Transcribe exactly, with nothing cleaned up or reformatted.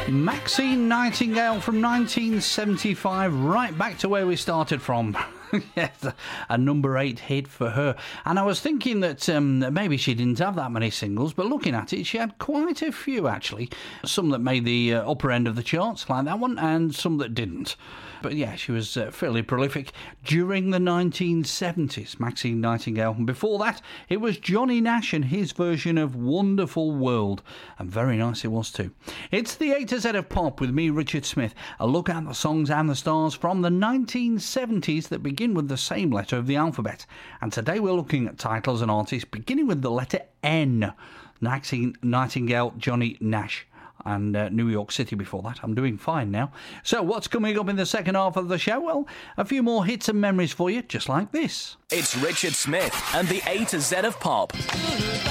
Maxine Nightingale from nineteen seventy-five, right back to where we started from. Yes, a number eight hit for her. And I was thinking that um, maybe she didn't have that many singles, but looking at it, she had quite a few, actually. Some that made the uh, upper end of the charts, like that one, and some that didn't. But yeah, she was uh, fairly prolific during the nineteen seventies, Maxine Nightingale. And before that, it was Johnny Nash and his version of Wonderful World. And very nice it was too. It's the A to Z of Pop with me, Richard Smith. A look at the songs and the stars from the nineteen seventies that begin with the same letter of the alphabet. And today we're looking at titles and artists beginning with the letter N. Maxine Nightingale, Johnny Nash. And uh, New York City before that. I'm doing fine now. So what's coming up in the second half of the show? Well, a few more hits and memories for you, just like this. It's Richard Smith and the A to Z of Pop.